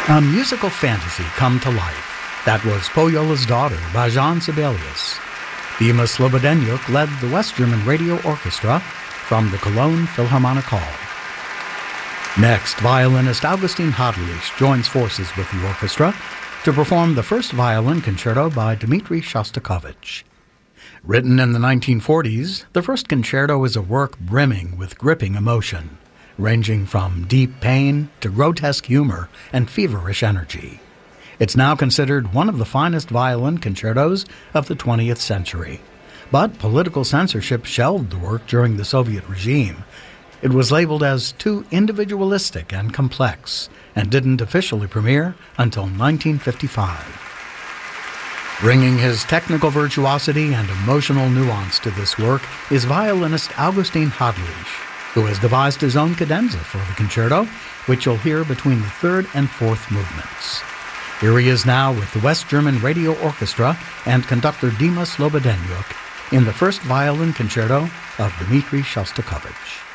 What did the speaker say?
A musical fantasy come to life. That was Poyola's Daughter by Jean Sibelius. Dima Slobodenjuk led the West German Radio Orchestra from the Cologne Philharmonic Hall. Next, violinist Augustin Hadlisch joins forces with the orchestra to perform the first violin concerto by Dmitri Shostakovich. Written in the 1940s, the first concerto is a work brimming with gripping emotion, ranging from deep pain to grotesque humor and feverish energy. It's now considered one of the finest violin concertos of the 20th century. But political censorship shelved the work during the Soviet regime. It was labeled as too individualistic and complex, and didn't officially premiere until 1955. Bringing his technical virtuosity and emotional nuance to this work is violinist Augustin Hadlisch, who has devised his own cadenza for the concerto, which you'll hear between the third and fourth movements. Here he is now with the West German Radio Orchestra and conductor Dima Slobodenjuk in the first violin concerto of Dmitri Shostakovich.